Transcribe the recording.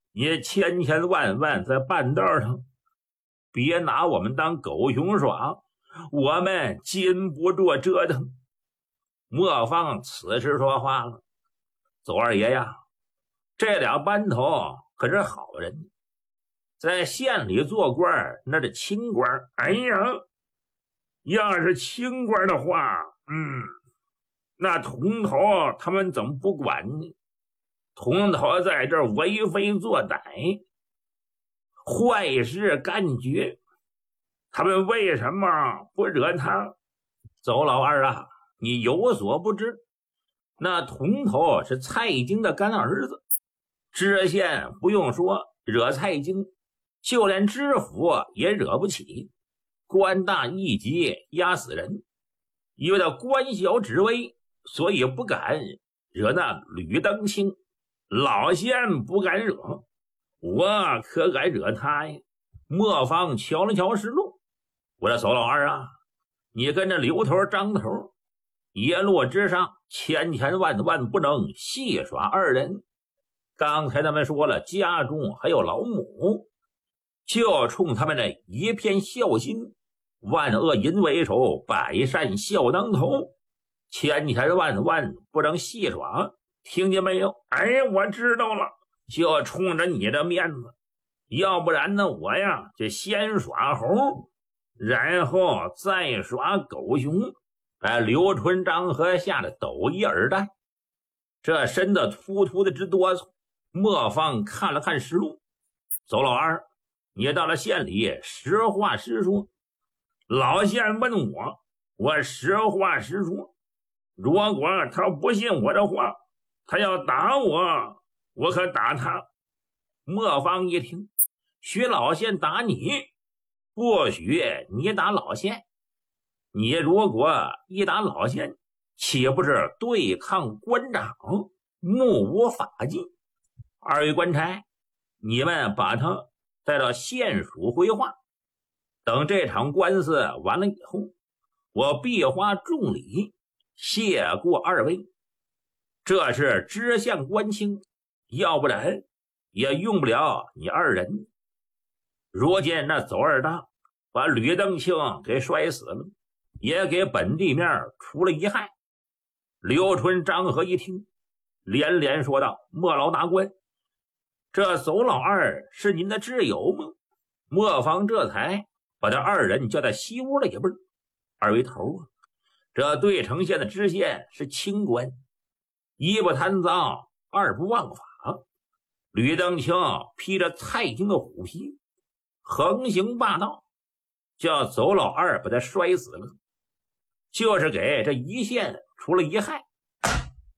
你千千万万在半道上别拿我们当狗熊耍，我们禁不住折腾。磨坊此时说话了：走二爷呀，这俩班头可是好人，在县里做官那是清官。哎呀，要是清官的话，那童头他们怎么不管呢？童头在这儿为非作歹，坏事干绝，他们为什么不惹他？邹老二啊，你有所不知，那童头是蔡京的干儿子，知县不用说惹蔡京，就连知府也惹不起，官大一级压死人，因为他官小职微，所以不敢惹那吕登清。老县不敢惹，我可敢惹他呀。磨坊瞧了瞧实录，我说邹老二啊，你跟着刘头张头一路之上千千万万不能戏耍二人。刚才他们说了家中还有老母，就冲他们这一片孝心，万恶淫为首，百善孝当头，千千万万不能戏耍，听见没有？哎，我知道了，就冲着你的面子，要不然呢，我呀就先耍猴，然后再耍狗熊。刘春章和吓得抖一耳袋，这身子突突的直哆嗦。磨坊看了看实录，邹老二，你到了县里实话实说。老县问我，我实话实说。如果他不信我的话，他要打我，我可打他。磨坊一听，许老县打你，不许你打老县。你如果一打老县，岂不是对抗官长，目无法纪？二位官差，你们把他带到县署回话，等这场官司完了以后，我必花重礼谢过二位。这是知县官清，要不然也用不了你二人。如今那邹二大把吕登清给摔死了，也给本地面出了遗害。刘春张和一听，连连说道：莫老大官，这邹老二是您的挚友吗？磨坊这才把他二人叫到西屋了一辈。二位头啊，这对城县的知县是清官，一不贪赃，二不枉法。吕登清披着蔡京的虎皮，横行霸道，叫邹老二把他摔死了，就是给这一县出了遗害。